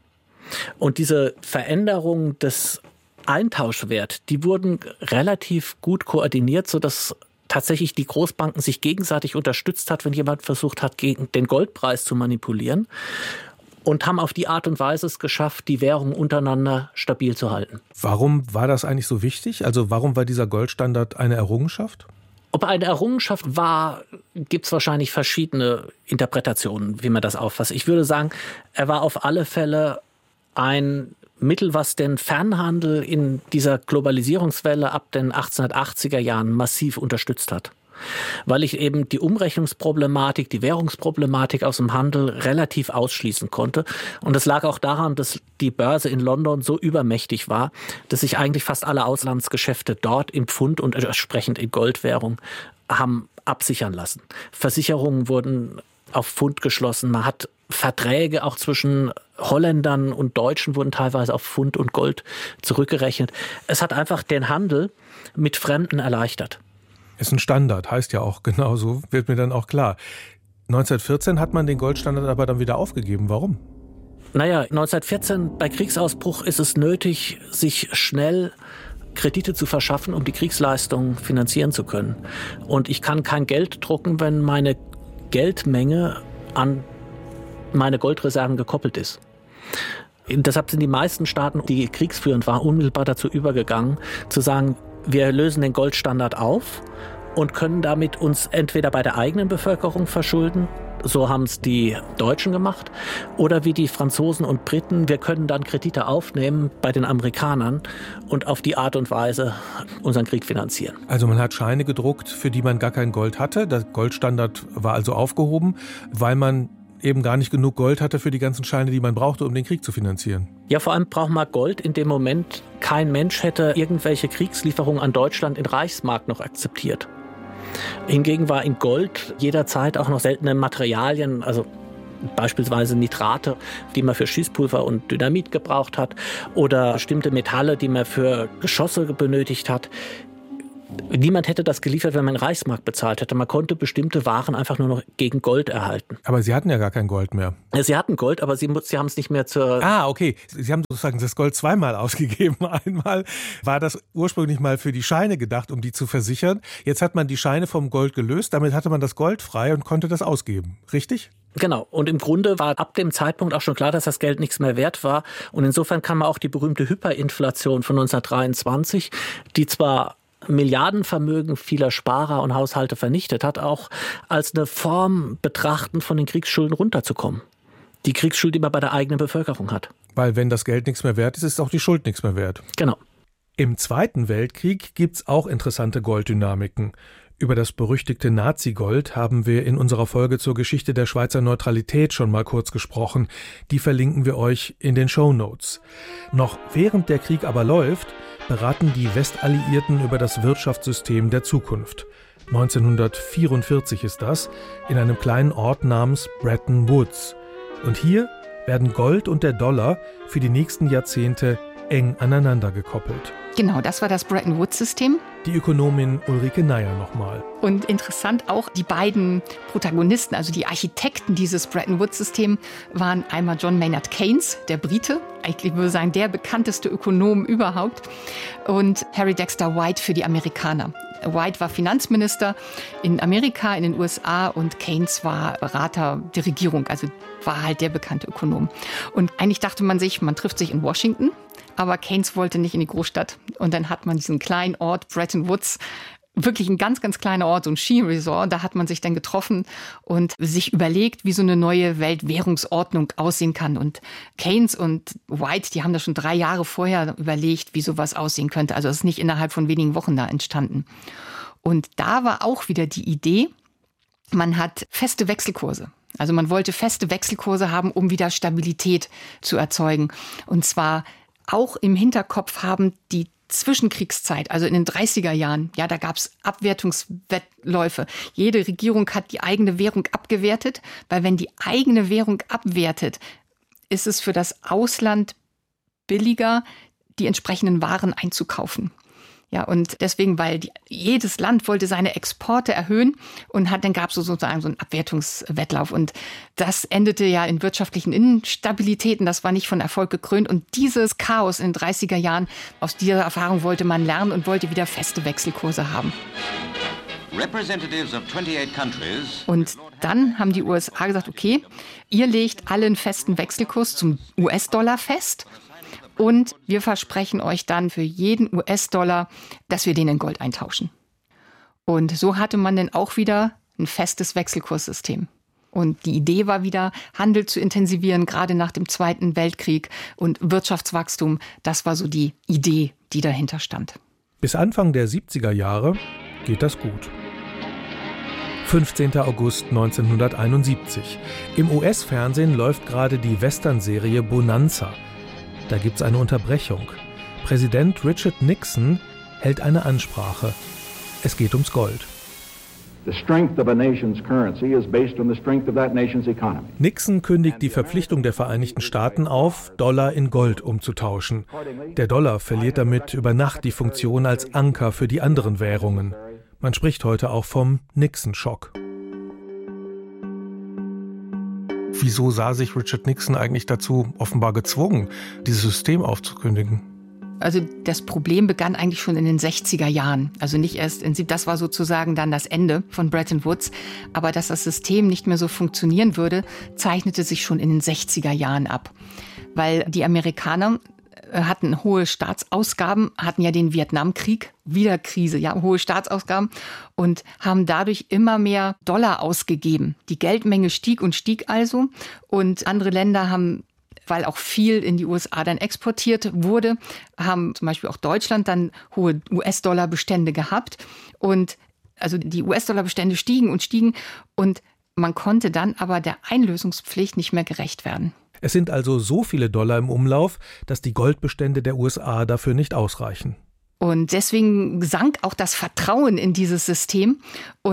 Und diese Veränderung des Eintauschwerts, die wurden relativ gut koordiniert, sodass tatsächlich die Großbanken sich gegenseitig unterstützt hat, wenn jemand versucht hat, gegen den Goldpreis zu manipulieren, und haben auf die Art und Weise es geschafft, die Währungen untereinander stabil zu halten.
Warum war das eigentlich so wichtig? Also warum war dieser Goldstandard eine Errungenschaft?
Ob eine Errungenschaft war, gibt es wahrscheinlich verschiedene Interpretationen, wie man das auffasst. Ich würde sagen, er war auf alle Fälle ein Mittel, was den Fernhandel in dieser Globalisierungswelle ab den achtzehnhundertachtziger Jahren massiv unterstützt hat. Weil ich eben die Umrechnungsproblematik, die Währungsproblematik aus dem Handel relativ ausschließen konnte. Und es lag auch daran, dass die Börse in London so übermächtig war, dass sich eigentlich fast alle Auslandsgeschäfte dort in Pfund und entsprechend in Goldwährung haben absichern lassen. Versicherungen wurden auf Pfund geschlossen. Man hat Verträge auch zwischen Holländern und Deutschen wurden teilweise auf Pfund und Gold zurückgerechnet. Es hat einfach den Handel mit Fremden erleichtert.
Ist ein Standard, heißt ja auch genauso, wird mir dann auch klar. neunzehnhundertvierzehn hat man den Goldstandard aber dann wieder aufgegeben. Warum?
Naja, neunzehnhundertvierzehn bei Kriegsausbruch ist es nötig, sich schnell Kredite zu verschaffen, um die Kriegsleistungen finanzieren zu können. Und ich kann kein Geld drucken, wenn meine Geldmenge an meine Goldreserven gekoppelt ist. Deshalb sind die meisten Staaten, die kriegsführend waren, unmittelbar dazu übergegangen, zu sagen, wir lösen den Goldstandard auf und können damit uns entweder bei der eigenen Bevölkerung verschulden, so haben es die Deutschen gemacht, oder wie die Franzosen und Briten, wir können dann Kredite aufnehmen bei den Amerikanern und auf die Art und Weise unseren Krieg finanzieren.
Also man hat Scheine gedruckt, für die man gar kein Gold hatte. Der Goldstandard war also aufgehoben, weil man eben gar nicht genug Gold hatte für die ganzen Scheine, die man brauchte, um den Krieg zu finanzieren.
Ja, vor allem braucht man Gold in dem Moment. Kein Mensch hätte irgendwelche Kriegslieferungen an Deutschland in Reichsmark noch akzeptiert. Hingegen war in Gold jederzeit auch noch seltene Materialien, also beispielsweise Nitrate, die man für Schießpulver und Dynamit gebraucht hat, oder bestimmte Metalle, die man für Geschosse benötigt hat. Niemand hätte das geliefert, wenn man Reichsmark bezahlt hätte. Man konnte bestimmte Waren einfach nur noch gegen Gold erhalten.
Aber Sie hatten ja gar kein Gold mehr.
Sie hatten Gold, aber Sie, Sie haben es nicht mehr zur...
Ah, okay. Sie haben sozusagen das Gold zweimal ausgegeben. Einmal war das ursprünglich mal für die Scheine gedacht, um die zu versichern. Jetzt hat man die Scheine vom Gold gelöst. Damit hatte man das Gold frei und konnte das ausgeben. Richtig?
Genau. Und im Grunde war ab dem Zeitpunkt auch schon klar, dass das Geld nichts mehr wert war. Und insofern kann man auch die berühmte Hyperinflation von neunzehnhundertdreiundzwanzig, die zwar Milliardenvermögen vieler Sparer und Haushalte vernichtet hat, auch als eine Form betrachten, von den Kriegsschulden runterzukommen. Die Kriegsschuld, die man bei der eigenen Bevölkerung hat.
Weil wenn das Geld nichts mehr wert ist, ist auch die Schuld nichts mehr wert.
Genau.
Im Zweiten Weltkrieg gibt's auch interessante Golddynamiken. Über das berüchtigte Nazi-Gold haben wir in unserer Folge zur Geschichte der Schweizer Neutralität schon mal kurz gesprochen. Die verlinken wir euch in den Shownotes. Noch während der Krieg aber läuft, beraten die Westalliierten über das Wirtschaftssystem der Zukunft. neunzehnhundertvierundvierzig ist das, in einem kleinen Ort namens Bretton Woods. Und hier werden Gold und der Dollar für die nächsten Jahrzehnte eng aneinander gekoppelt.
Genau, das war das Bretton Woods-System.
Die Ökonomin Ulrike Neier nochmal.
Und interessant auch, die beiden Protagonisten, also die Architekten dieses Bretton Woods-Systems, waren einmal John Maynard Keynes, der Brite, eigentlich würde ich sagen, der bekannteste Ökonom überhaupt, und Harry Dexter White für die Amerikaner. White war Finanzminister in Amerika, in den U S A, und Keynes war Berater der Regierung, also war halt der bekannte Ökonom. Und eigentlich dachte man sich, man trifft sich in Washington, aber Keynes wollte nicht in die Großstadt. Und dann hat man diesen kleinen Ort Bretton Woods, wirklich ein ganz, ganz kleiner Ort, so ein Skiresort, da hat man sich dann getroffen und sich überlegt, wie so eine neue Weltwährungsordnung aussehen kann. Und Keynes und White, die haben das schon drei Jahre vorher überlegt, wie sowas aussehen könnte. Also es ist nicht innerhalb von wenigen Wochen da entstanden. Und da war auch wieder die Idee, man hat feste Wechselkurse. Also man wollte feste Wechselkurse haben, um wieder Stabilität zu erzeugen. Und zwar auch im Hinterkopf haben die Zwischenkriegszeit, also in den dreißiger Jahren, ja, da gab es Abwertungswettläufe. Jede Regierung hat die eigene Währung abgewertet, weil wenn die eigene Währung abwertet, ist es für das Ausland billiger, die entsprechenden Waren einzukaufen. Ja, und deswegen, weil die, jedes Land wollte seine Exporte erhöhen und hat, dann gab es so sozusagen so einen Abwertungswettlauf. Und das endete ja in wirtschaftlichen Instabilitäten. Das war nicht von Erfolg gekrönt. Und dieses Chaos in den dreißiger Jahren, aus dieser Erfahrung wollte man lernen und wollte wieder feste Wechselkurse haben. Und dann haben die U S A gesagt, okay, ihr legt alle einen festen Wechselkurs zum U S-Dollar fest. Und wir versprechen euch dann für jeden U S-Dollar, dass wir den in Gold eintauschen. Und so hatte man dann auch wieder ein festes Wechselkurssystem. Und die Idee war wieder, Handel zu intensivieren, gerade nach dem Zweiten Weltkrieg, und Wirtschaftswachstum. Das war so die Idee, die dahinter stand.
Bis Anfang der siebziger Jahre geht das gut. fünfzehnter August neunzehnhunderteinundsiebzig. Im U S-Fernsehen läuft gerade die Western-Serie Bonanza. Da gibt's eine Unterbrechung. Präsident Richard Nixon hält eine Ansprache. Es geht ums Gold. Nixon kündigt die Verpflichtung der Vereinigten Staaten auf, Dollar in Gold umzutauschen. Der Dollar verliert damit über Nacht die Funktion als Anker für die anderen Währungen. Man spricht heute auch vom Nixon-Schock. Wieso sah sich Richard Nixon eigentlich dazu offenbar gezwungen, dieses System aufzukündigen?
Also das Problem begann eigentlich schon in den sechziger Jahren. Also nicht erst, in, das war sozusagen dann das Ende von Bretton Woods. Aber dass das System nicht mehr so funktionieren würde, zeichnete sich schon in den sechziger Jahren ab. Weil die Amerikaner hatten hohe Staatsausgaben, hatten ja den Vietnamkrieg, wieder Krise, ja, hohe Staatsausgaben, und haben dadurch immer mehr Dollar ausgegeben. Die Geldmenge stieg und stieg also, und andere Länder haben, weil auch viel in die U S A dann exportiert wurde, haben zum Beispiel auch Deutschland dann hohe U S-Dollar-Bestände gehabt, und also die U S-Dollar-Bestände stiegen und stiegen, und man konnte dann aber der Einlösungspflicht nicht mehr gerecht werden.
Es sind also so viele Dollar im Umlauf, dass die Goldbestände der U S A dafür nicht ausreichen.
Und deswegen sank auch das Vertrauen in dieses System. Und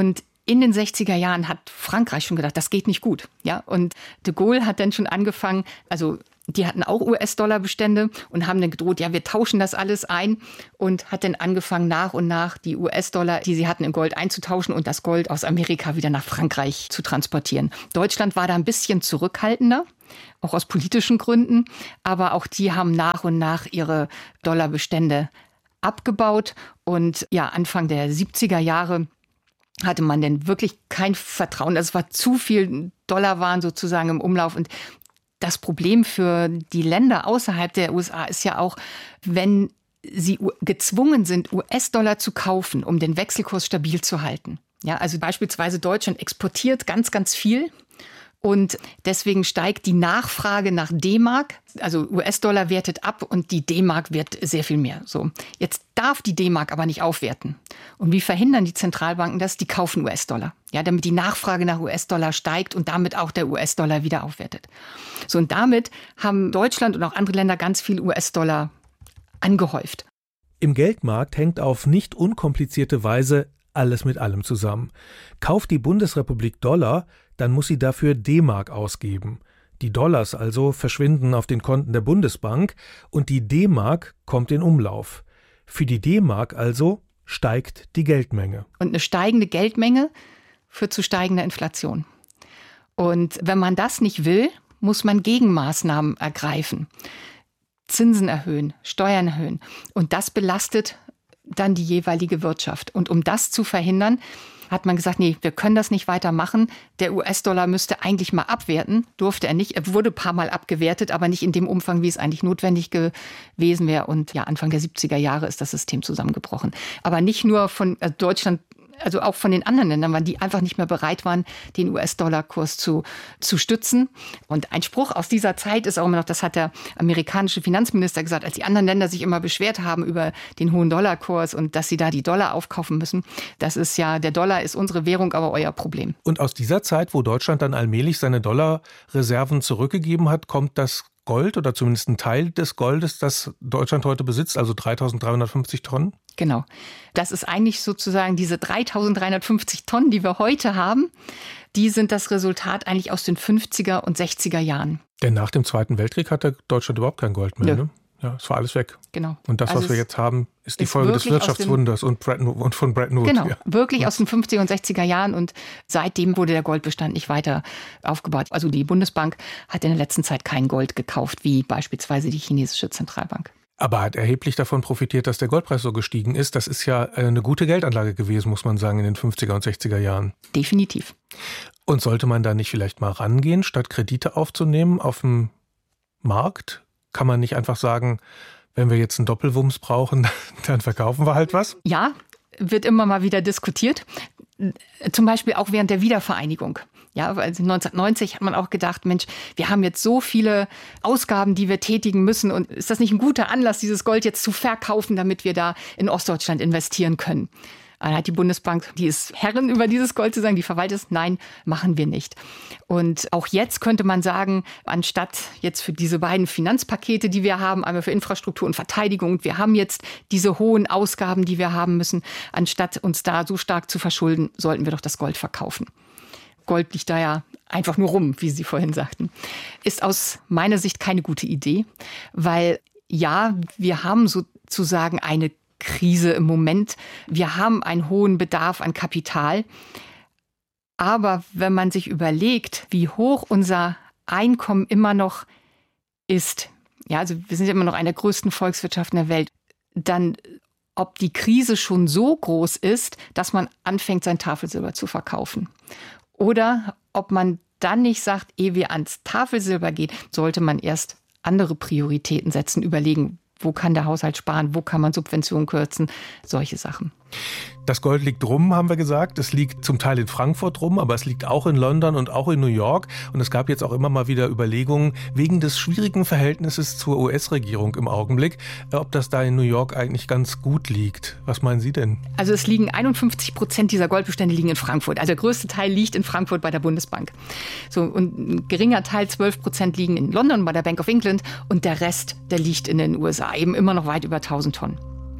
in den sechziger Jahren hat Frankreich schon gedacht, das geht nicht gut. Ja, und de Gaulle hat dann schon angefangen, also die hatten auch U S-Dollar-Bestände und haben dann gedroht, ja, wir tauschen das alles ein, und hat dann angefangen, nach und nach die U S-Dollar, die sie hatten, in Gold einzutauschen und das Gold aus Amerika wieder nach Frankreich zu transportieren. Deutschland war da ein bisschen zurückhaltender, auch aus politischen Gründen, aber auch die haben nach und nach ihre Dollarbestände abgebaut. Und ja, Anfang der siebziger Jahre hatte man denn wirklich kein Vertrauen. Es war zu viel Dollar waren sozusagen im Umlauf. Und das Problem für die Länder außerhalb der U S A ist ja auch, wenn sie gezwungen sind, U S-Dollar zu kaufen, um den Wechselkurs stabil zu halten. Ja, also beispielsweise Deutschland exportiert ganz, ganz viel. Und deswegen steigt die Nachfrage nach D-Mark. Also U S-Dollar wertet ab und die D-Mark wird sehr viel mehr. So, jetzt darf die D-Mark aber nicht aufwerten. Und wie verhindern die Zentralbanken das? Die kaufen U S-Dollar. Ja, damit die Nachfrage nach U S-Dollar steigt und damit auch der U S-Dollar wieder aufwertet. So, und damit haben Deutschland und auch andere Länder ganz viel U S-Dollar angehäuft.
Im Geldmarkt hängt auf nicht unkomplizierte Weise alles mit allem zusammen. Kauft die Bundesrepublik Dollar, dann muss sie dafür D-Mark ausgeben. Die Dollars also verschwinden auf den Konten der Bundesbank und die D-Mark kommt in Umlauf. Für die D-Mark also steigt die Geldmenge.
Und eine steigende Geldmenge führt zu steigender Inflation. Und wenn man das nicht will, muss man Gegenmaßnahmen ergreifen. Zinsen erhöhen, Steuern erhöhen. Und das belastet dann die jeweilige Wirtschaft. Und um das zu verhindern, hat man gesagt, nee, wir können das nicht weitermachen. Der U S-Dollar müsste eigentlich mal abwerten. Durfte er nicht. Er wurde ein paar Mal abgewertet, aber nicht in dem Umfang, wie es eigentlich notwendig gewesen wäre. Und ja, Anfang der siebziger Jahre ist das System zusammengebrochen. Aber nicht nur von also Deutschland, also auch von den anderen Ländern, weil die einfach nicht mehr bereit waren, den U S-Dollar-Kurs zu, zu stützen. Und ein Spruch aus dieser Zeit ist auch immer noch, das hat der amerikanische Finanzminister gesagt, als die anderen Länder sich immer beschwert haben über den hohen Dollarkurs und dass sie da die Dollar aufkaufen müssen. Das ist ja, der Dollar ist unsere Währung, aber euer Problem.
Und aus dieser Zeit, wo Deutschland dann allmählich seine Dollarreserven zurückgegeben hat, kommt das Gold oder zumindest ein Teil des Goldes, das Deutschland heute besitzt, also dreitausenddreihundertfünfzig Tonnen?
Genau. Das ist eigentlich sozusagen diese dreitausenddreihundertfünfzig Tonnen, die wir heute haben, die sind das Resultat eigentlich aus den fünfziger und sechziger Jahren.
Denn nach dem Zweiten Weltkrieg hatte Deutschland überhaupt kein Gold mehr, ne? Ja, es war alles weg.
Genau.
Und das,
also
was wir jetzt haben, ist die ist Folge des Wirtschaftswunders und, Bretton, und von Bretton Woods.
Genau,
ja.
wirklich aus den fünfziger und sechziger Jahren. Und seitdem wurde der Goldbestand nicht weiter aufgebaut. Also die Bundesbank hat in der letzten Zeit kein Gold gekauft, wie beispielsweise die chinesische Zentralbank.
Aber hat erheblich davon profitiert, dass der Goldpreis so gestiegen ist. Das ist ja eine gute Geldanlage gewesen, muss man sagen, in den fünfziger und sechziger Jahren.
Definitiv.
Und sollte man da nicht vielleicht mal rangehen, statt Kredite aufzunehmen auf dem Markt? Kann man nicht einfach sagen, wenn wir jetzt einen Doppelwumms brauchen, dann verkaufen wir halt was?
Ja, wird immer mal wieder diskutiert. Zum Beispiel auch während der Wiedervereinigung. Ja, also neunzehnhundertneunzig hat man auch gedacht, Mensch, wir haben jetzt so viele Ausgaben, die wir tätigen müssen. Und ist das nicht ein guter Anlass, dieses Gold jetzt zu verkaufen, damit wir da in Ostdeutschland investieren können? Dann hat die Bundesbank, die ist Herrin über dieses Gold zu sagen, die verwaltet es. Nein, machen wir nicht. Und auch jetzt könnte man sagen, anstatt jetzt für diese beiden Finanzpakete, die wir haben, einmal für Infrastruktur und Verteidigung, wir haben jetzt diese hohen Ausgaben, die wir haben müssen, anstatt uns da so stark zu verschulden, sollten wir doch das Gold verkaufen. Gold liegt da ja einfach nur rum, wie Sie vorhin sagten. Ist aus meiner Sicht keine gute Idee, weil ja, wir haben sozusagen eine Krise im Moment. Wir haben einen hohen Bedarf an Kapital. Aber wenn man sich überlegt, wie hoch unser Einkommen immer noch ist, ja, also wir sind immer noch eine der größten Volkswirtschaften der Welt, dann ob die Krise schon so groß ist, dass man anfängt, sein Tafelsilber zu verkaufen. Oder ob man dann nicht sagt, ehe wir ans Tafelsilber gehen, sollte man erst andere Prioritäten setzen, überlegen, wo kann der Haushalt sparen, wo kann man Subventionen kürzen, solche Sachen.
Das Gold liegt rum, haben wir gesagt. Es liegt zum Teil in Frankfurt rum, aber es liegt auch in London und auch in New York. Und es gab jetzt auch immer mal wieder Überlegungen, wegen des schwierigen Verhältnisses zur U S-Regierung im Augenblick, ob das da in New York eigentlich ganz gut liegt. Was meinen Sie denn?
Also es liegen einundfünfzig Prozent dieser Goldbestände liegen in Frankfurt. Also der größte Teil liegt in Frankfurt bei der Bundesbank. So, und ein geringer Teil, zwölf Prozent, liegen in London bei der Bank of England. Und der Rest, der liegt in den U S A, eben immer noch weit über tausend Tonnen.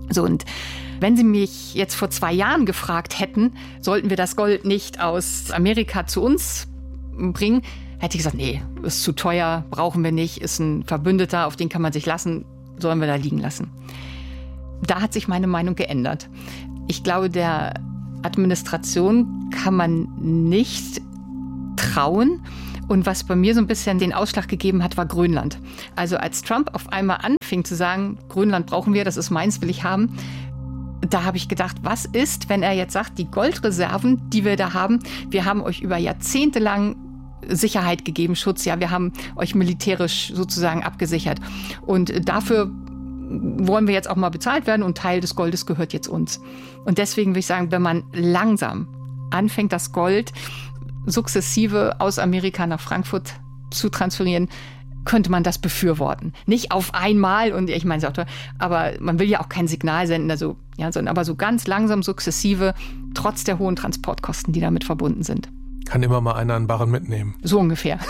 So, und wenn Sie mich jetzt vor zwei Jahren gefragt hätten, sollten wir das Gold nicht aus Amerika zu uns bringen, hätte ich gesagt, nee, ist zu teuer, brauchen wir nicht, ist ein Verbündeter, auf den kann man sich lassen, sollen wir da liegen lassen. Da hat sich meine Meinung geändert. Ich glaube, der Administration kann man nicht trauen. Und was bei mir so ein bisschen den Ausschlag gegeben hat, war Grönland. Also als Trump auf einmal anfing zu sagen, Grönland brauchen wir, das ist meins, will ich haben, da habe ich gedacht, was ist, wenn er jetzt sagt, die Goldreserven, die wir da haben, wir haben euch über Jahrzehnte lang Sicherheit gegeben, Schutz, ja, wir haben euch militärisch sozusagen abgesichert. Und dafür wollen wir jetzt auch mal bezahlt werden und Teil des Goldes gehört jetzt uns. Und deswegen will ich sagen, wenn man langsam anfängt, das Gold sukzessive aus Amerika nach Frankfurt zu transferieren, könnte man das befürworten. Nicht auf einmal, und ich meine es auch toll, aber man will ja auch kein Signal senden, also, ja, sondern aber so ganz langsam, sukzessive, trotz der hohen Transportkosten, die damit verbunden sind.
Kann immer mal einer einen Barren mitnehmen.
So ungefähr.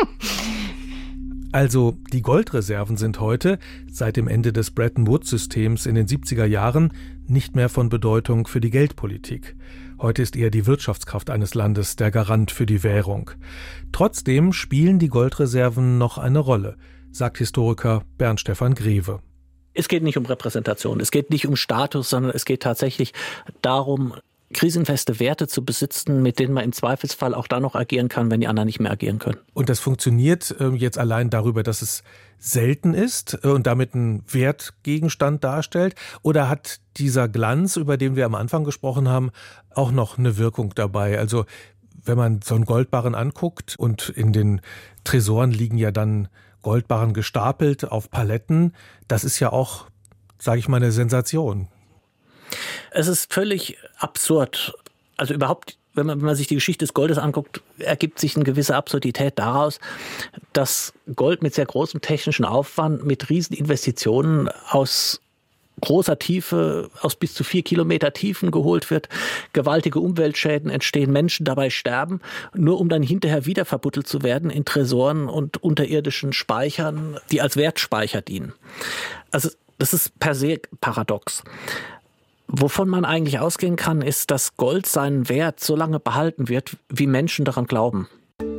Also die Goldreserven sind heute, seit dem Ende des Bretton-Woods-Systems in den siebziger Jahren, nicht mehr von Bedeutung für die Geldpolitik. Heute ist eher die Wirtschaftskraft eines Landes der Garant für die Währung. Trotzdem spielen die Goldreserven noch eine Rolle, sagt Historiker Bernd Stefan Greve.
Es geht nicht um Repräsentation, es geht nicht um Status, sondern es geht tatsächlich darum, krisenfeste Werte zu besitzen, mit denen man im Zweifelsfall auch dann noch agieren kann, wenn die anderen nicht mehr agieren können.
Und das funktioniert äh, jetzt allein darüber, dass es selten ist äh, und damit einen Wertgegenstand darstellt? Oder hat dieser Glanz, über den wir am Anfang gesprochen haben, auch noch eine Wirkung dabei? Also wenn man so einen Goldbarren anguckt und in den Tresoren liegen ja dann Goldbarren gestapelt auf Paletten, das ist ja auch, sage ich mal, eine Sensation.
Es ist völlig absurd. Also überhaupt, wenn man, wenn man sich die Geschichte des Goldes anguckt, ergibt sich eine gewisse Absurdität daraus, dass Gold mit sehr großem technischen Aufwand, mit Rieseninvestitionen aus großer Tiefe, aus bis zu vier Kilometer Tiefen geholt wird, gewaltige Umweltschäden entstehen, Menschen dabei sterben, nur um dann hinterher wieder verbuddelt zu werden in Tresoren und unterirdischen Speichern, die als Wertspeicher dienen. Also das ist per se paradox. Wovon man eigentlich ausgehen kann, ist, dass Gold seinen Wert so lange behalten wird, wie Menschen daran glauben.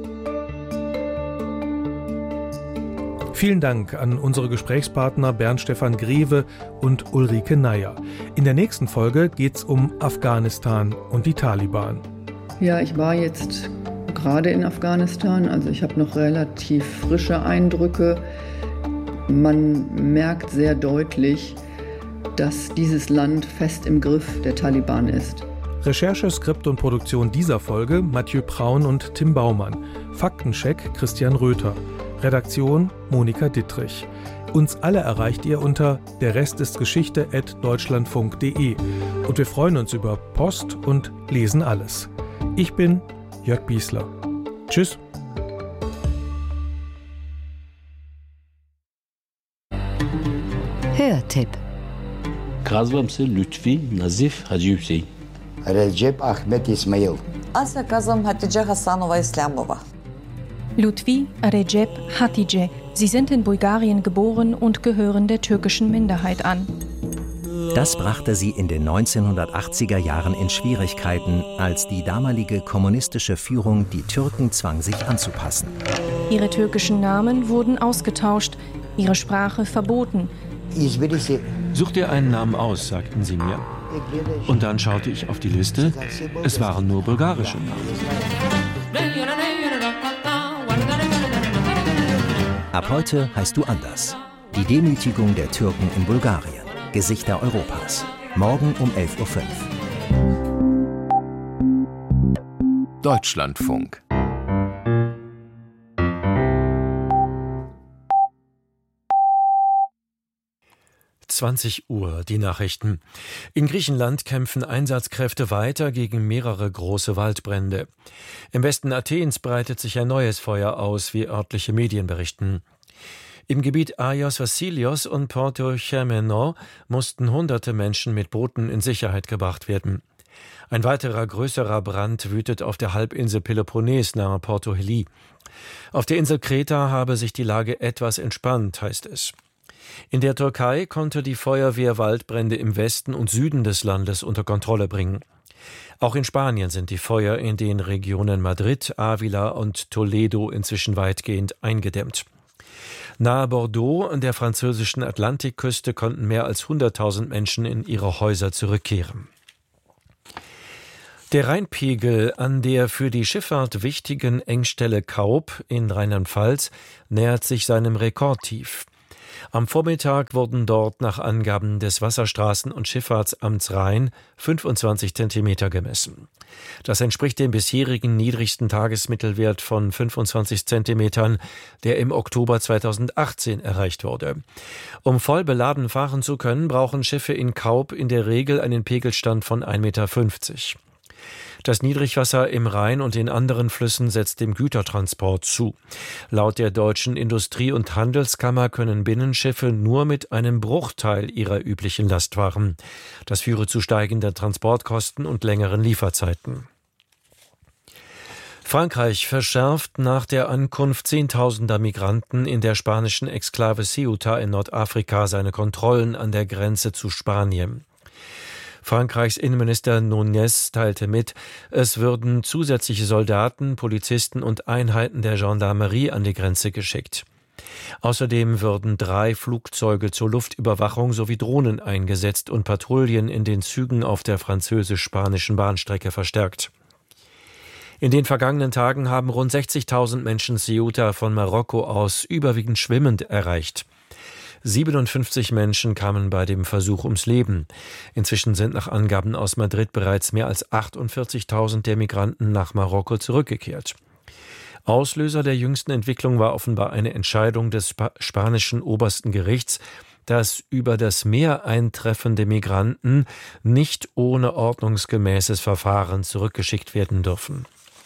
Vielen Dank an unsere Gesprächspartner Bernd Stefan Greve und Ulrike Neier. In der nächsten Folge geht es um Afghanistan und die Taliban.
Ja, ich war jetzt gerade in Afghanistan, also ich habe noch relativ frische Eindrücke. Man merkt sehr deutlich, dass dieses Land fest im Griff der Taliban ist.
Recherche, Skript und Produktion dieser Folge Mathieu Braun und Tim Baumann. Faktencheck Christian Röther. Redaktion Monika Dittrich. Uns alle erreicht ihr unter der Rest ist Geschichte at deutschlandfunk punkt de. Und wir freuen uns über Post und lesen alles. Ich bin Jörg Biesler. Tschüss.
Hörtipp.
Казвам се Лютви Назиф Хаджи Хюсейн.
Recep Ahmet Ismail.
Аз се казвам Хатидже Хасанова Исламова.
Lutfi Recep Hatice. Sie sind in Bulgarien geboren und gehören der türkischen Minderheit an.
Das brachte sie in den neunzehnhundertachtziger Jahren in Schwierigkeiten, als die damalige kommunistische Führung die Türken zwang, sich anzupassen.
Ihre türkischen Namen wurden ausgetauscht, ihre Sprache verboten.
Such dir einen Namen aus, sagten sie mir. Und dann schaute ich auf die Liste. Es waren nur bulgarische Namen.
Ab heute heißt du anders. Die Demütigung der Türken in Bulgarien. Gesichter Europas. Morgen um elf Uhr fünf.
Deutschlandfunk.
zwanzig Uhr, die Nachrichten. In Griechenland kämpfen Einsatzkräfte weiter gegen mehrere große Waldbrände. Im Westen Athens breitet sich ein neues Feuer aus, wie örtliche Medien berichten. Im Gebiet Agios Vassilios und Porto Chemeno mussten hunderte Menschen mit Booten in Sicherheit gebracht werden. Ein weiterer größerer Brand wütet auf der Halbinsel Peloponnes nahe Porto Heli. Auf der Insel Kreta habe sich die Lage etwas entspannt, heißt es. In der Türkei konnte die Feuerwehr Waldbrände im Westen und Süden des Landes unter Kontrolle bringen. Auch in Spanien sind die Feuer in den Regionen Madrid, Ávila und Toledo inzwischen weitgehend eingedämmt. Nahe Bordeaux an der französischen Atlantikküste konnten mehr als hunderttausend Menschen in ihre Häuser zurückkehren. Der Rheinpegel an der für die Schifffahrt wichtigen Engstelle Kaub in Rheinland-Pfalz nähert sich seinem Rekordtief. Am Vormittag wurden dort nach Angaben des Wasserstraßen- und Schifffahrtsamts Rhein fünfundzwanzig Zentimeter gemessen. Das entspricht dem bisherigen niedrigsten Tagesmittelwert von fünfundzwanzig Zentimetern, der im Oktober zweitausendachtzehn erreicht wurde. Um voll beladen fahren zu können, brauchen Schiffe in Kaub in der Regel einen Pegelstand von ein Meter fünfzig. Das Niedrigwasser im Rhein und in anderen Flüssen setzt dem Gütertransport zu. Laut der Deutschen Industrie- und Handelskammer können Binnenschiffe nur mit einem Bruchteil ihrer üblichen Last fahren. Das führe zu steigenden Transportkosten und längeren Lieferzeiten. Frankreich verschärft nach der Ankunft zehntausender Migranten in der spanischen Exklave Ceuta in Nordafrika seine Kontrollen an der Grenze zu Spanien. Frankreichs Innenminister Núñez teilte mit, es würden zusätzliche Soldaten, Polizisten und Einheiten der Gendarmerie an die Grenze geschickt. Außerdem würden drei Flugzeuge zur Luftüberwachung sowie Drohnen eingesetzt und Patrouillen in den Zügen auf der französisch-spanischen Bahnstrecke verstärkt. In den vergangenen Tagen haben rund sechzigtausend Menschen Ceuta von Marokko aus überwiegend schwimmend erreicht. siebenundfünfzig Menschen kamen bei dem Versuch ums Leben. Inzwischen sind nach Angaben aus Madrid bereits mehr als achtundvierzigtausend der Migranten nach Marokko zurückgekehrt. Auslöser der jüngsten Entwicklung war offenbar eine Entscheidung des Sp- spanischen obersten Gerichts, dass über das Meer eintreffende Migranten nicht ohne ordnungsgemäßes Verfahren zurückgeschickt werden dürfen.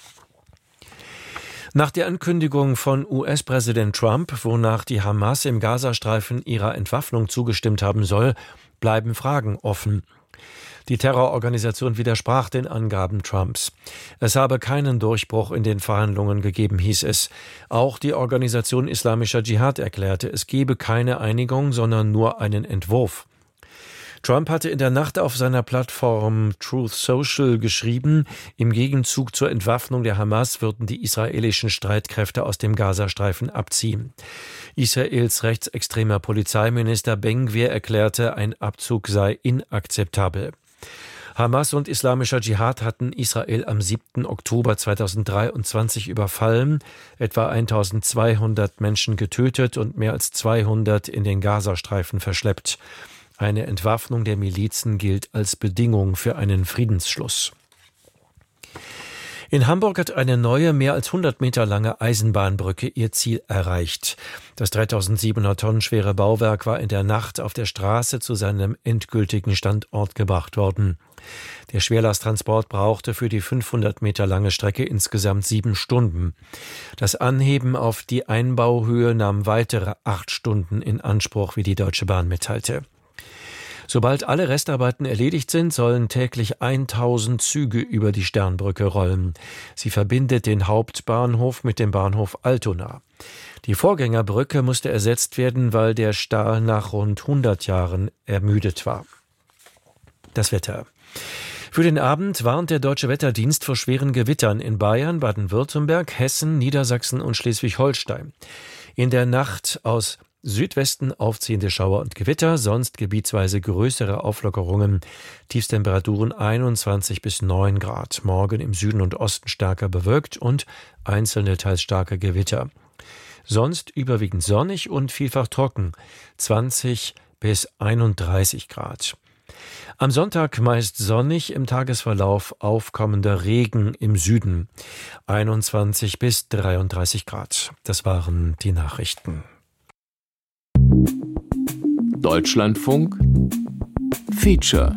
Nach der Ankündigung von U S-Präsident Trump, wonach die Hamas im Gazastreifen ihrer Entwaffnung zugestimmt haben soll, bleiben Fragen offen. Die Terrororganisation widersprach den Angaben Trumps. Es habe keinen Durchbruch in den Verhandlungen gegeben, hieß es. Auch die Organisation Islamischer Dschihad erklärte, es gebe keine Einigung, sondern nur einen Entwurf. Trump hatte in der Nacht auf seiner Plattform Truth Social geschrieben, im Gegenzug zur Entwaffnung der Hamas würden die israelischen Streitkräfte aus dem Gazastreifen abziehen. Israels rechtsextremer Polizeiminister Ben-Gvir erklärte, ein Abzug sei inakzeptabel. Hamas und Islamischer Dschihad hatten Israel am siebten Oktober zweitausenddreiundzwanzig überfallen, etwa eintausendzweihundert Menschen getötet und mehr als zweihundert in den Gazastreifen verschleppt. Eine Entwaffnung der Milizen gilt als Bedingung für einen Friedensschluss. In Hamburg hat eine neue, mehr als hundert Meter lange Eisenbahnbrücke ihr Ziel erreicht. Das dreitausendsiebenhundert Tonnen schwere Bauwerk war in der Nacht auf der Straße zu seinem endgültigen Standort gebracht worden. Der Schwerlasttransport brauchte für die fünfhundert Meter lange Strecke insgesamt sieben Stunden. Das Anheben auf die Einbauhöhe nahm weitere acht Stunden in Anspruch, wie die Deutsche Bahn mitteilte. Sobald alle Restarbeiten erledigt sind, sollen täglich tausend Züge über die Sternbrücke rollen. Sie verbindet den Hauptbahnhof mit dem Bahnhof Altona. Die Vorgängerbrücke musste ersetzt werden, weil der Stahl nach rund hundert Jahren ermüdet war. Das Wetter. Für den Abend warnt der Deutsche Wetterdienst vor schweren Gewittern in Bayern, Baden-Württemberg, Hessen, Niedersachsen und Schleswig-Holstein. In der Nacht aus Südwesten aufziehende Schauer und Gewitter, sonst gebietsweise größere Auflockerungen. Tiefstemperaturen einundzwanzig bis neun Grad. Morgen im Süden und Osten stärker bewölkt und einzelne teils starke Gewitter. Sonst überwiegend sonnig und vielfach trocken. zwanzig bis einunddreißig Grad. Am Sonntag meist sonnig, im Tagesverlauf aufkommender Regen im Süden. einundzwanzig bis dreiunddreißig Grad. Das waren die Nachrichten.
Deutschlandfunk Feature.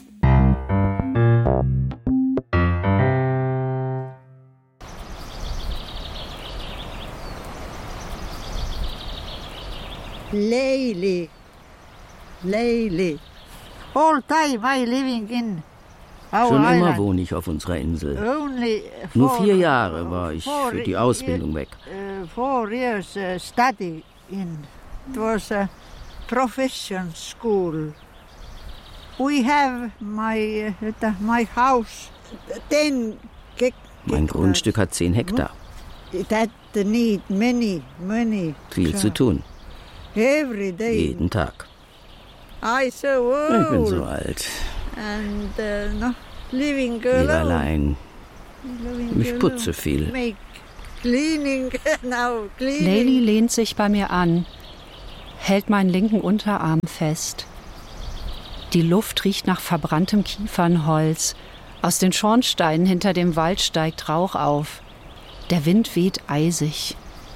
Lately, lately, all time I living in our
Schon immer
island.
wohne ich auf unserer Insel.
Only
Nur
four,
vier Jahre war ich
four
für die Ausbildung weg.
Uh, four years uh, study in. It was uh, profession school. We have my, uh, my house, ten
Mein Grundstück hat zehn Hektar.
That need many, many.
Viel zu tun.
Every day.
Jeden Tag.
I so old.
Ich bin so alt.
And uh, no, living
Lebe
alone.
allein.
Living
Ich putze viel.
Make cleaning now, cleaning.
Leili lehnt sich bei mir an, hält meinen linken Unterarm fest. Die Luft riecht nach verbranntem Kiefernholz. Aus den Schornsteinen hinter dem Wald steigt Rauch auf. Der Wind weht eisig.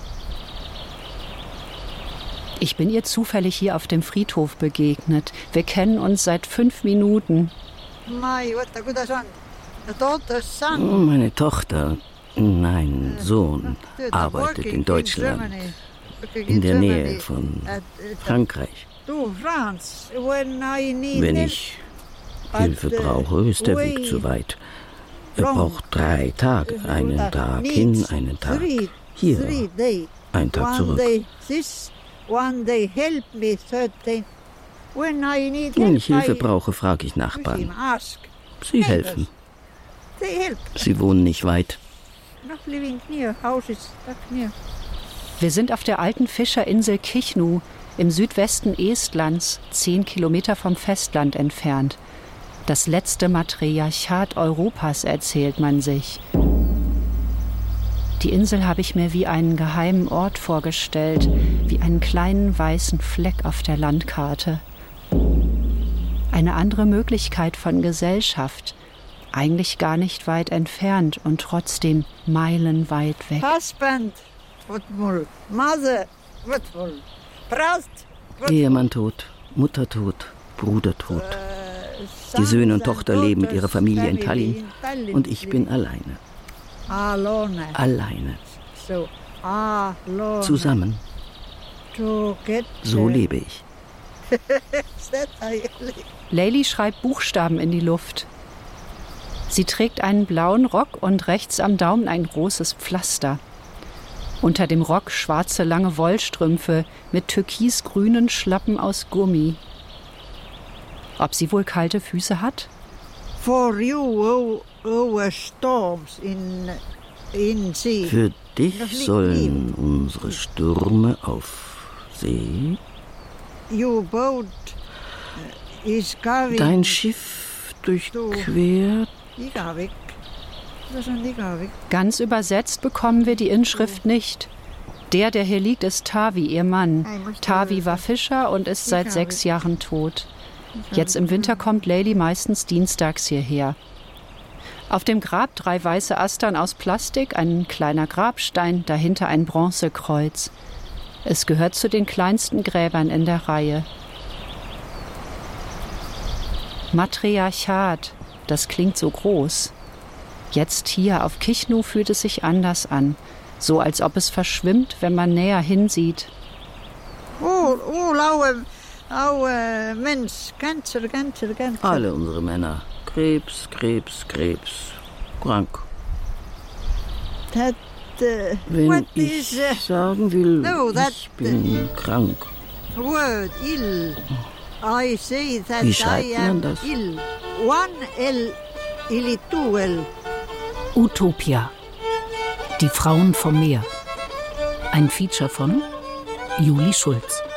Ich bin ihr zufällig hier auf dem Friedhof begegnet. Wir kennen uns seit fünf Minuten.
Meine Tochter, nein, Sohn, arbeitet in Deutschland, in der Nähe von Frankreich. Wenn ich Hilfe brauche, ist der Weg zu weit. Er braucht drei Tage, einen Tag hin, einen Tag hier, einen Tag zurück. Wenn ich Hilfe brauche, frage ich Nachbarn. Sie helfen. Sie wohnen nicht weit.
Wir sind auf der alten Fischerinsel Kichnu im Südwesten Estlands, zehn Kilometer vom Festland entfernt. Das letzte Matriarchat Europas, erzählt man sich. Die Insel habe ich mir wie einen geheimen Ort vorgestellt, wie einen kleinen weißen Fleck auf der Landkarte. Eine andere Möglichkeit von Gesellschaft, eigentlich gar nicht weit entfernt und trotzdem meilenweit weg.
Husband, Mother,
Ehemann tot, Mutter tot, Bruder tot. Die Söhne und Tochter leben mit ihrer Familie in Tallinn und ich bin alleine. Alleine. Zusammen. So lebe ich.
Leili schreibt Buchstaben in die Luft. Sie trägt einen blauen Rock und rechts am Daumen ein großes Pflaster. Unter dem Rock schwarze lange Wollstrümpfe mit türkisgrünen Schlappen aus Gummi. Ob sie wohl kalte Füße hat?
For you, over storms in, in sea.
Für dich sollen unsere Stürme auf See.
Your boat is going.
Dein Schiff durchquert.
Ganz übersetzt bekommen wir die Inschrift nicht. Der, der hier liegt, ist Tavi, ihr Mann. Tavi war Fischer und ist seit sechs Jahren tot. Jetzt im Winter kommt Leili meistens dienstags hierher. Auf dem Grab drei weiße Astern aus Plastik, ein kleiner Grabstein, dahinter ein Bronzekreuz. Es gehört zu den kleinsten Gräbern in der Reihe. Matriarchat, das klingt so groß. Jetzt hier auf Kichnu fühlt es sich anders an, so als ob es verschwimmt, wenn man näher hinsieht.
Oh, oh, our, our Mensch, Cancer, Cancer, Cancer.
Alle unsere Männer. Krebs, Krebs, Krebs. Krank.
That, uh,
Wenn
what
ich
is, uh,
sagen will,
no, that,
ich bin krank.
Word, ill. I say that
Wie
I
schreibt man
am
das?
ill. One L, illi two L.
Utopia. Die Frauen vom Meer. Ein Feature von Julie Schulz.